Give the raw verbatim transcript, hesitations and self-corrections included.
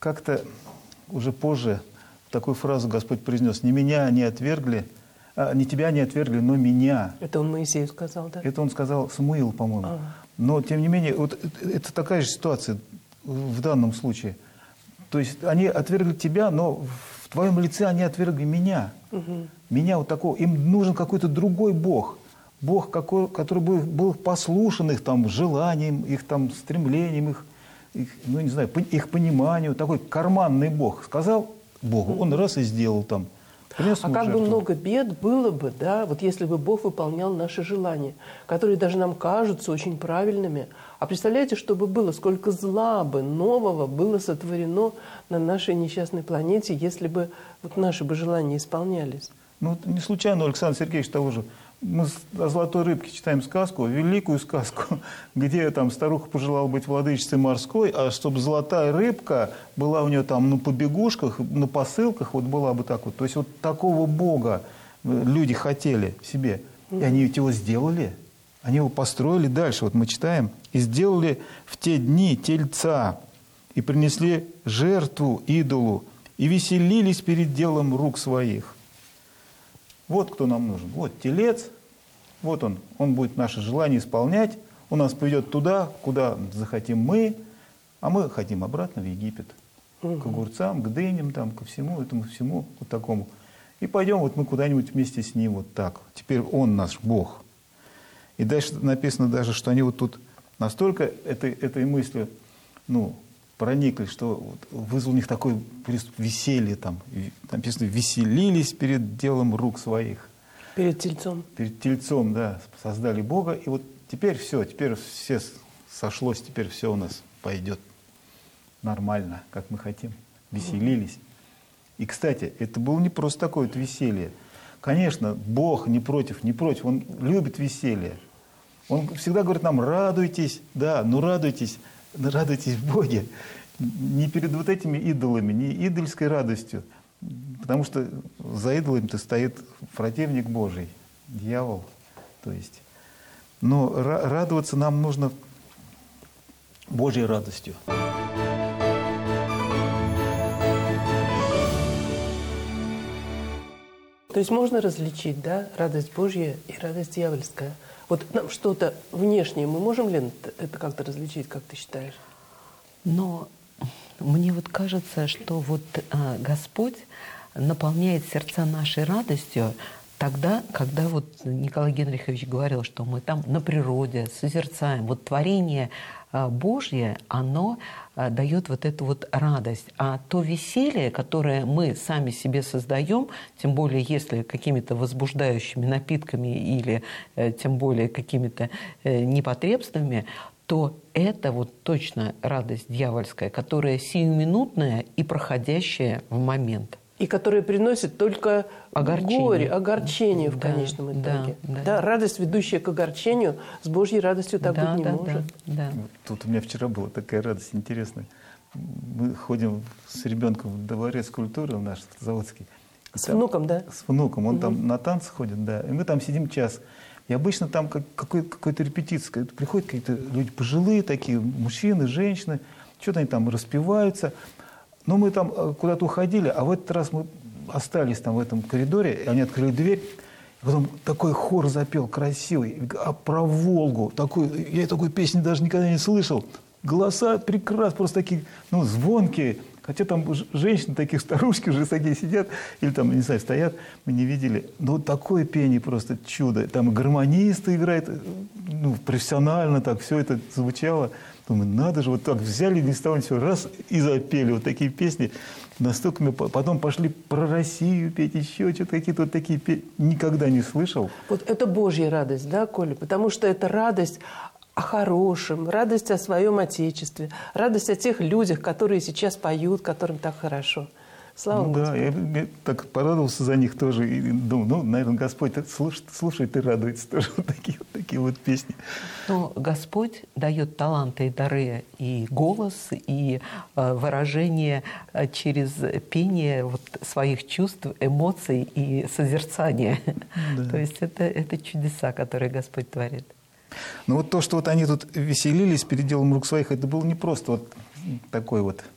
как-то уже позже такую фразу Господь произнес: «Не меня они отвергли, а, не тебя они отвергли, но меня». Это он Моисею сказал, да? Это он сказал Самуилу, по-моему. А. Но, тем не менее, вот это такая же ситуация в данном случае. То есть они отвергли тебя, но в твоем лице они отвергли меня. Угу. Меня вот такого. Им нужен какой-то другой Бог. Бог, какой, который был, был послушен их там желаниям, их там стремлениям, их, их, ну, не знаю, их пониманию. Такой карманный Бог. Сказал Богу, он раз и сделал там. Принес А как жертву. бы много бед было бы, да, вот если бы Бог выполнял наши желания, которые даже нам кажутся очень правильными. А представляете, что бы было, сколько зла бы нового было сотворено на нашей несчастной планете, если бы вот наши бы желания исполнялись? Ну, не случайно Александр Сергеевич того же. Мы о золотой рыбке читаем сказку, великую сказку, где там старуха пожелала быть владычицей морской, а чтобы золотая рыбка была у нее там на побегушках, на посылках, вот была бы так вот. То есть вот такого Бога люди хотели себе. И они ведь его сделали. Они его построили дальше. Вот мы читаем. «И сделали в те дни тельца, и принесли жертву идолу, и веселились перед делом рук своих». Вот кто нам нужен. Вот телец, вот он. Он будет наши желания исполнять. Он нас поведет туда, куда захотим мы, а мы хотим обратно в Египет. Угу. К огурцам, к дыням, там, ко всему этому, всему вот такому. И пойдем вот мы куда-нибудь вместе с ним вот так. Теперь он наш Бог. И дальше написано даже, что они вот тут настолько этой, этой мыслью, ну, проникли, что вызвал у них такой приступ веселья. Там, там написано, веселились перед делом рук своих. Перед тельцом. Перед тельцом, да, создали Бога. И вот теперь все, теперь все сошлось, теперь все у нас пойдет нормально, как мы хотим. Веселились. И, кстати, это было не просто такое вот веселье. Конечно, Бог не против, не против, Он любит веселье. Он всегда говорит нам, радуйтесь, да, ну радуйтесь, радуйтесь в Боге. Не перед вот этими идолами, не идольской радостью. Потому что за идолами-то стоит противник Божий, дьявол. То есть. Но радоваться нам нужно Божьей радостью. То есть можно различить, да, радость Божья и радость дьявольская? Вот нам что-то внешнее, мы можем ли это как-то различить, как ты считаешь? Но мне вот кажется, что вот а, Господь наполняет сердца нашей радостью тогда, когда вот Николай Генрихович говорил, что мы там на природе созерцаем. Вот творение а, Божье, оно а, дает вот эту вот радость. А то веселье, которое мы сами себе создаем, тем более если какими-то возбуждающими напитками или э, тем более какими-то э, непотребствами, то это вот точно радость дьявольская, которая сиюминутная и проходящая в момент. И которая приносит только огорчение. горе, огорчение в да, конечном итоге. Да, да. Да, радость, ведущая к огорчению, с Божьей радостью так да, быть не да, может. Да, да. Тут у меня вчера была такая радость интересная. Мы ходим с ребенком в дворец культуры наш заводский. С там, внуком, да? С внуком. Он угу. там на танцы ходит, да. И мы там сидим час. И обычно там как, какой, какой-то репетиция. Приходят какие-то люди пожилые такие, мужчины, женщины. Что-то они там распеваются. Но мы там куда-то уходили, а в этот раз мы остались там в этом коридоре. И они открыли дверь. И потом такой хор запел красивый. А про Волгу. Такой, я такой песни даже никогда не слышал. Голоса прекрасные, просто такие, ну, звонкие. Хотя там женщины, такие старушки уже такие сидят, или там, не знаю, стоят, мы не видели. Но вот такое пение просто чудо. Там и гармонисты играют, ну, профессионально так все это звучало. Думаю, надо же, вот так взяли, ни с того ни с сего, раз и запели вот такие песни. Настолько мы потом пошли про Россию петь, еще что-то, какие-то вот такие песни. Никогда не слышал. Вот это Божья радость, да, Коля? Потому что это радость о хорошем, радость о своем Отечестве, радость о тех людях, которые сейчас поют, которым так хорошо. Слава ну, Господу. Да, я, я так порадовался за них тоже. И думаю, ну, наверное, Господь слушает, слушает и радуется тоже. Вот такие, вот такие вот песни. Но Господь дает таланты и дары, и голос, и э, выражение э, через пение вот, своих чувств, эмоций и созерцания. Да. То есть это, это чудеса, которые Господь творит. Ну вот то, что вот они тут веселились перед делом рук своих, это было не просто вот такой вот